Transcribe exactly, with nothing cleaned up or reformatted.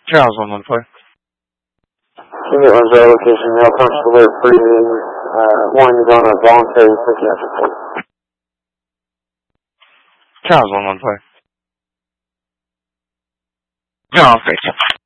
Charles on one play. Unit one's our location, male constable alert, breathing, uh, one is on a voluntary psychiatric hold. Charles on one play. Oh, okay.